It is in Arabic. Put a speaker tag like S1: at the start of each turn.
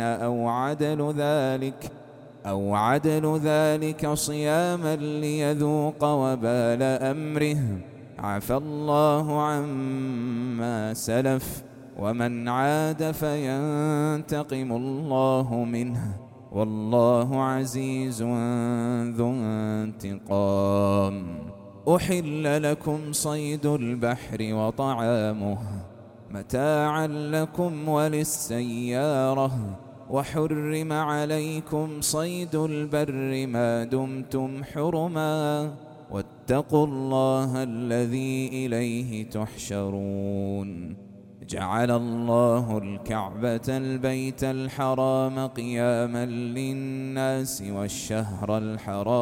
S1: أو عدل ذلك صياما ليذوق وبال أمره. عفى الله عما سلف، ومن عاد فينتقم الله منه، والله عزيز ذو انتقام. أحل لكم صيد البحر وطعامه متاعا لكم وللسيارة، وحرم عليكم صيد البر ما دمتم حرما، واتقوا الله الذي إليه تحشرون. جعل الله الكعبة البيت الحرام قياما للناس والشهر الحرام